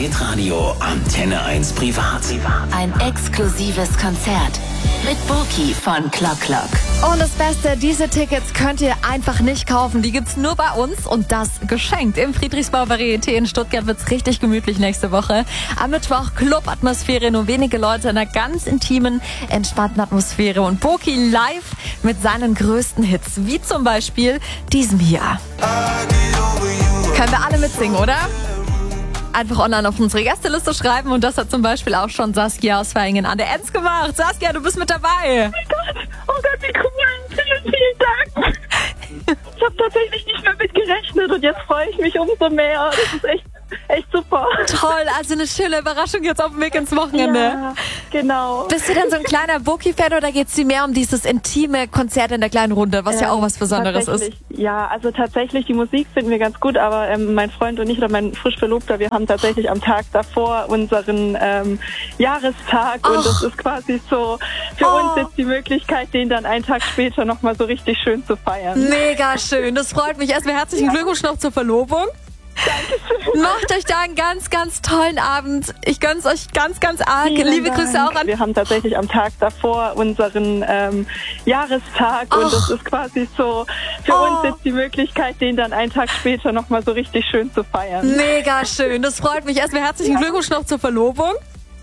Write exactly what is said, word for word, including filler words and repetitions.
Hitradio Antenne eins Privat. Ein exklusives Konzert mit Boki von Clock Clock. Und das Beste, diese Tickets könnt ihr einfach nicht kaufen. Die gibt's nur bei uns und das geschenkt. Im Friedrichsbau Varieté in Stuttgart wird's richtig gemütlich nächste Woche. Am Mittwoch Club-Atmosphäre, nur wenige Leute in einer ganz intimen, entspannten Atmosphäre. Und Boki live mit seinen größten Hits, wie zum Beispiel diesem hier. Können wir alle mitsingen, oder? Einfach online auf unsere Gästeliste schreiben und das hat zum Beispiel auch schon Saskia aus Vaihingen an der Enz gemacht. Saskia, du bist mit dabei. Oh mein Gott, oh Gott, wie cool. Vielen, vielen Dank. Ich habe tatsächlich nicht mehr mit gerechnet und jetzt freue ich mich umso mehr. Das ist echt, echt super. Toll, also eine schöne Überraschung jetzt auf dem Weg ins Wochenende. Ja, genau. Bist du denn so ein kleiner Boki-Fan oder geht es dir mehr um dieses intime Konzert in der kleinen Runde, was ja auch was Besonderes ist? Ja, also tatsächlich, die Musik finden wir ganz gut, aber ähm, mein Freund und ich oder mein frisch Verlobter, wir haben tatsächlich am Tag davor unseren ähm, Jahrestag Och. und das ist quasi so für Oh. uns jetzt die Möglichkeit, den dann einen Tag später nochmal so richtig schön zu feiern. Mega schön, das freut mich. Erstmal herzlichen Glückwunsch noch zur Verlobung. Dankeschön. Macht euch da einen ganz, ganz tollen Abend. Ich gönn's euch ganz, ganz arg. Vielen Liebe Dank. Grüße auch an... Wir haben tatsächlich am Tag davor unseren ähm, Jahrestag Och. und das ist quasi so für Oh. uns jetzt die Möglichkeit, den dann einen Tag später nochmal so richtig schön zu feiern. Mega schön, das freut mich. Erstmal herzlichen Glückwunsch noch zur Verlobung.